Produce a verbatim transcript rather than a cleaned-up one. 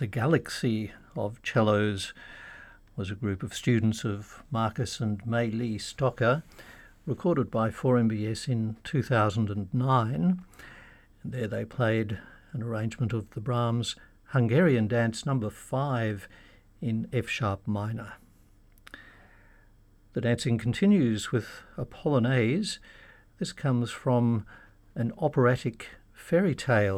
The Galaxy of Cellos was a group of students of Marcus and May Lee Stocker, recorded by four M B S in two thousand nine. And there they played an arrangement of the Brahms Hungarian Dance number five in F-sharp minor. The dancing continues with a polonaise. This comes from an operatic fairy tale